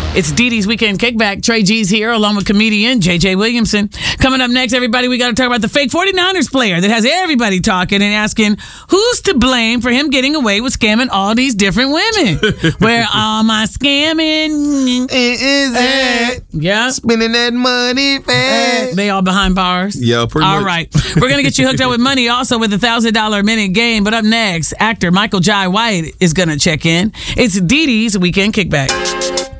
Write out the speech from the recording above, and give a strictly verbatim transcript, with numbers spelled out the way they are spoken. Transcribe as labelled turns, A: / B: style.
A: It's Dee Dee's Weekend Kickback. Trey G's here along with comedian J J Williamson. Coming up next, everybody, we got to talk about the fake forty-niners player that has everybody talking and asking who's to blame for him getting away with scamming all these different women. Where all my scamming
B: is it?
A: Yeah.
B: Spending that money fast.
A: They all behind bars?
B: Yeah, pretty
A: all
B: much.
A: All right. We're going to get you hooked up with money also with a one thousand dollars a minute game. But up next, actor Michael Jai White is going to check in. It's Dee Dee's Weekend Kickback.